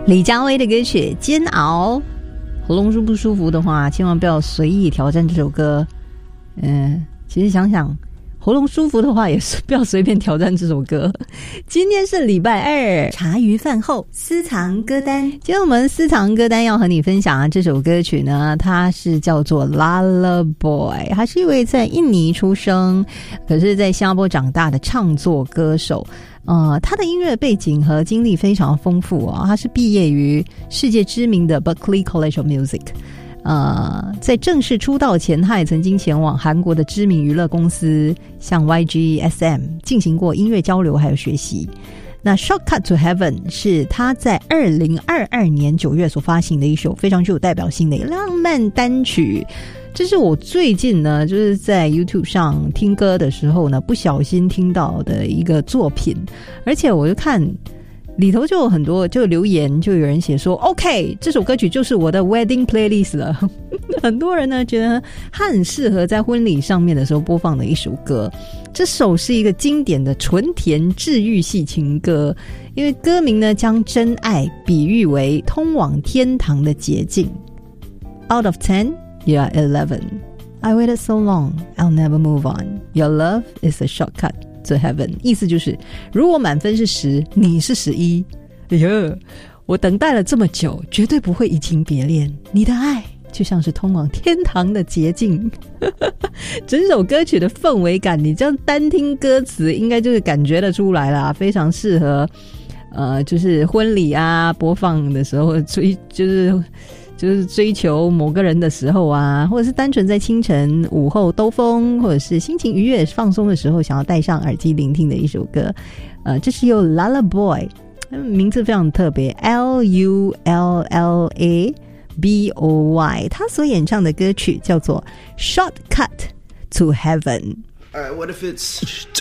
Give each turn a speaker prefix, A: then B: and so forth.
A: 李佳薇的歌曲《煎熬》。喉咙不舒服的话，千万不要随意挑战这首歌。其实想想，喉咙舒服的话，也是不要随便挑战这首歌。今天是礼拜二，
B: 茶余饭后私藏歌单。
A: 今天我们私藏歌单要和你分享这首歌曲呢，它是叫做 Lullaboy， 他是一位在印尼出生，可是在新加坡长大的唱作歌手。他的音乐背景和经历非常丰富啊，他是毕业于世界知名的 Berklee College of Music。在正式出道前，他也曾经前往韩国的知名娱乐公司像 YG、SM 进行过音乐交流还有学习。那 Shortcut to Heaven 是他在2022年9月所发行的一首非常具有代表性的浪漫单曲。这是我最近呢，就是在 YouTube 上听歌的时候呢，不小心听到的一个作品，而且我就看里头就有很多就留言，就有人写说 OK 这首歌曲就是我的 wedding playlist 了。很多人呢觉得它很适合在婚礼上面的时候播放的一首歌。这首是一个经典的纯甜治愈系情歌，因为歌名呢将真爱比喻为通往天堂的捷径。 Out of 10 You are 11. I waited so long, I'll never move on. Your love is a shortcut to heaven. 意思就是如果满分是10，你是11。哎呀，我等待了这么久，绝对不会移情别恋，你的爱就像是通往天堂的捷径。整首歌曲的氛围感，你这样单听歌词应该就是感觉得出来啦，非常适合就是婚礼啊播放的时候，就是追求某个人的时候啊，或者是单纯在清晨午后兜风，或者是心情愉悦放松的时候想要戴上耳机聆听的一首歌。这是由 Lullaboy， 名字非常特别， Lullaboy， 他所演唱的歌曲叫做 Shortcut to Heaven。
C: Alright, what if it's